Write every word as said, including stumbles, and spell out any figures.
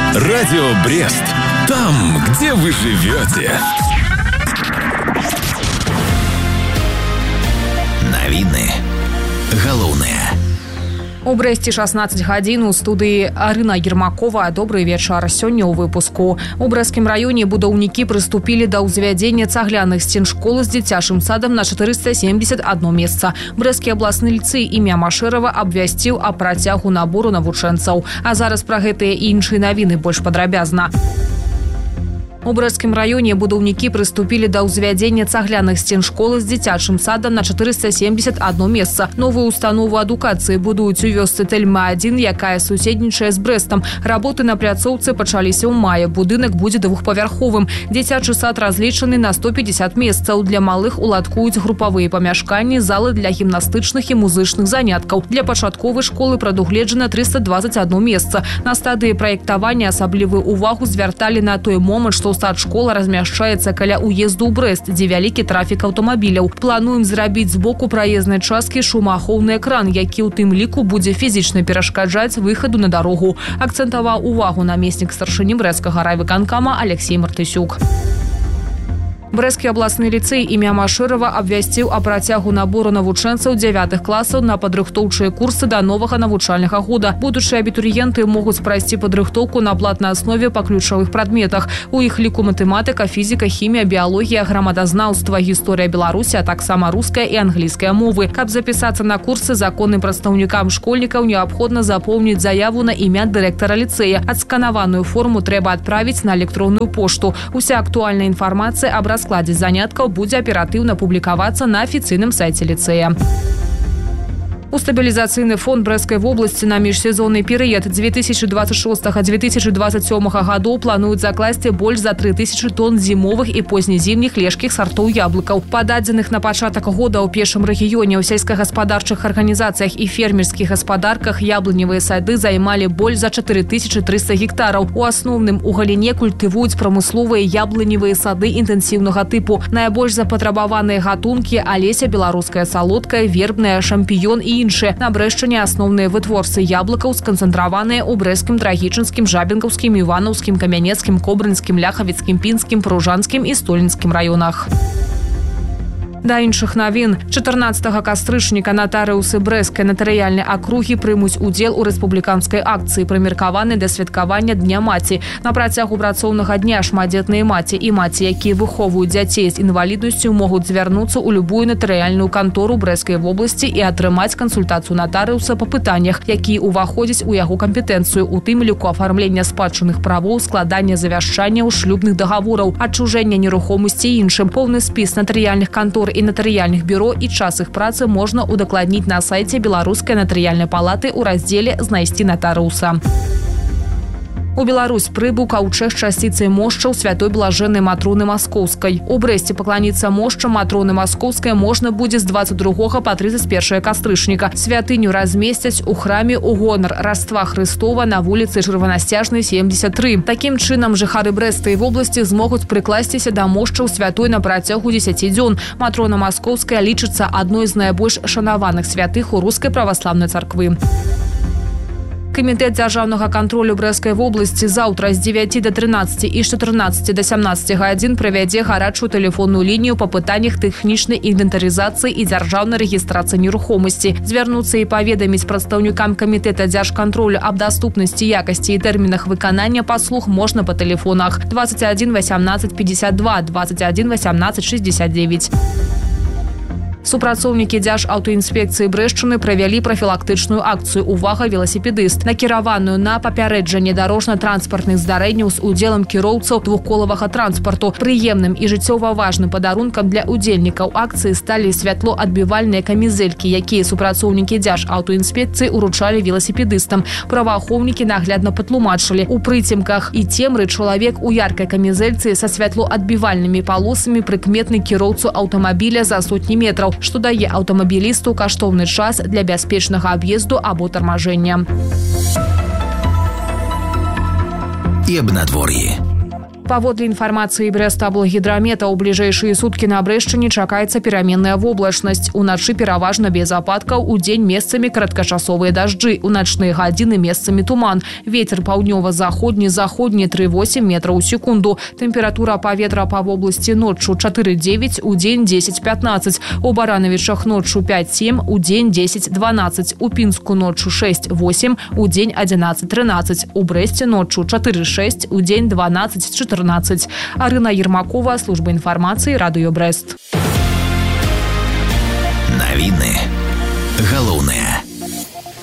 Радио Брест. Там, где вы живете. Новины. Галоўнае. У Брэсце шаснаццаць гадзін у студыі Арына Ермакова. Добрый вечар. Сёння ў выпуску. У Брэсцкім раёне будаўнікі прыступілі да ўзвядзення цагляных сцен школы з дзіцячым садам на чатырыста семьдесят одно месца. Брэсцкі абласны ліцэй імя Машэрава абвясціў аб працягу набору навучэнцаў. А зараз пра гэтыя і іншыя навіны больш падрабязна. У Брэсцкім раёне будаўнікі прыступілі да ўзвядзення цагляных сцен школы з дзіцячым садам на чатырыста семьдесят одно месца. Новую установу адукацыі будуюць у вёсцы Тэльма адзін, якая суседнічае з Брэстам. Работы на пляцоўцы пачаліся ў маі. Будынак будзе двухпавярховым. Дзіцячы сад разлічаны на сто пятьдесят месцаў. Для малых уладкуюць групавыя памяшканні, залы для гімнастычных і музычных заняткаў. Для пачатковай школы прадугледжана триста двадцать одно месца. На стадыі праектавання асаблівую увагу звярталі на той момант, што сад-школа размяшчаецца каля уезду ў Брэст, дзе вялікі трафік аўтамабіляў. Плануем зрабіць з боку праезнай часткі шумаахоўны экран, які ў тым ліку будзе фізічна перашкаджаць выхаду на дарогу. Акцэнтаваў увагу намеснік старшыні Брэсцкага райвыканкама Алексей Мартысюк. Брэсцкі абласны ліцэй імя Машэрава абвясціў о працягу набору навучэнцаў дзявятых класаў на падрыхтоўчыя курсы да новага навучальнага года. Будучыя абітурыенты могуць прайсці падрыхтоўку на платнай аснове па ключавых прадметах. У іх ліку матэматыка, фізіка, хімія, біялогія, грамадазнаўства, гісторыя Беларусі, а таксама руская і англійская мовы. Каб запісацца на курсы, законным прадстаўнікам школьнікаў неабходна запоўніць заяву на імя дырэктара ліцэя. Адсканаваную форму трэба адправіць на электронную пошту. Уся актуальная інфармацыя аб складзе заняткаў будзе аператыўна публікавацца на афіцыйным сайце ліцэя. У стабілізацыйны фонд Брэсцкай вобласці на міжсезонны перыяд две тысячи двадцать шостага — две тысячи двадцать сёмага гадоў плануюць закласці больш за тры тысячы тонн зімовых і познезімніх лежкіх сартоў яблыкаў. Па дадзеных на пачатак года ў першым рэгіёне ў сельскагаспадарчых арганізацыях і фермерскіх гаспадарках яблыневыя сады займалі больш за чатыры тысячы трыста гектараў. У асноўным у галіне культывуюць прамысловыя яблыневыя сады інтэнсіўнага тыпу. Найбольш запатрабаваныя гатункі алеся, беларуская салодкая, вербная, шампіён і іншыя. На Брэшчыне асноўныя вытворцы яблыкаў сканцэнтраваныя ў Брэсцкім, Драгічынскім, Жабінкаўскім, Іванаўскім, Камянецкім, Кобрынскім, Ляхавіцкім, Пінскім, Пружанскім і Стольніцкім раёнах. Да іншых навін. чатырнаццатага кастрычніка натарыусы Брэсцкай натарыяльнай акругі прымуць удзел у рэспубліканскай акцыі, прымеркаванай да святкавання Дня маці. На працягу працоўнага дня шматдзетныя маці і маці, якія выхоўваюць дзяцей з інваліднасцю, могуць звярнуцца ў любую натарыяльную кантору Брэсцкай вобласці і атрымаць кансультацыю натарыуса па пытаннях, якія ўваходзяць у яго кампетэнцыю, у тым ліку афармлення спадчынных правоў, складання завяшчанняў, шлюбных дагавораў, адчужэння нерухомасці і іншым. Поўны спіс натарыяльных кантор і натарыяльных бюро і час іх працы можна удакладніць на сайце Беларускай натарыяльнай палаты ў раздзеле «Знайсці натарыуса». У Беларусь прыбыў каўчэг з часціцай мошчаў святой блажэннай Матроны Маскоўскай. У Брэсце пакланіцца мошчам Матроны Маскоўскай можна будзе з двадцать другога па тридцать первое кастрычніка. Святыню размесцяць у храме ў гонар Раства Хрыстова на вуліцы Чырванасцяжнай семьдесят три. Такім чынам жыхары Брэсцкай вобласці змогуць прыкласціся да мошчаў святой на працягу дзесяці дзён. Матрона Маскоўская лічыцца адной з найбольш шанаваных святых у рускай праваслаўнай царквы. Камітэт дзяржаўнага кантролю Брэсцкай вобласці заўтра з дзевяці да трынаццаці і з чатырнаццаці да сямнаццаці гадзін правядзе гарачую тэлефонную лінію па пытаннях тэхнічнай інвентарызацыі і дзяржаўнай рэгістрацыі нерухомасці. Звярнуцца і паведаміць прадстаўнікам камітэта дзяржкантролю аб даступнасці, якасці і тэрмінах выканання паслуг можна па тэлефонах двадцать один восемнадцать пятьдесят два, двадцать один восемнадцать шестьдесят девять. Супрацоўнікі Дзяржаўтаінспекцыі Брэшчыны правялі прафілактычную акцыю «Увага, веласіпедыст», накіраваную на папярэджанне дарожна-транспартных здарэнняў з удзелам кіроўцаў двухколавага транспарту. Прыемным і жыццёва важным падарункам для удзельнікаў акцыі сталі святлоадбівальныя камізэлькі, якія супрацоўнікі Дзяржаўтаінспекцыі уручалі веласіпедыстам. Праваахоўнікі наглядна патлумачылі. У прыцемках і цемры чалавек у яркай камізэльцы са святлоадбівальнымі палосамі прыкметны кіроўцу аўтамабіля за сотні метраў, што дае аўтамабілісту каштоўны час для бяспечнага аб'езду або тармажэння. І аб надвор'і. Паводле інфармацыі Брэстаблгідрамета, у бліжэйшыя суткі на Брэшчыне чакаецца пераменная воблачнасць. Уначы пераважна без ападкаў, удзень месцамі кароткачасовыя дажджы, у начныя гадзіны месцамі туман. Вецер паўднёва-заходні, заходні тры восемь метраў у секунду. Тэмпература паветра па вобласці ноччу чатыры дзевяць, удзень дзесяць пятнаццаць. У Баранавічах ноччу пять семь, удзень дзесяць дванаццаць. У Пінску ноччу шесть восемь, удзень одиннадцать тринадцать. У Брэсце ноччу чатыры шесть, удзень дванаццаць чатырнаццаць. Арына Ермакова, служба інфармацыі, Радыё Брэст. Навіны галоўнае.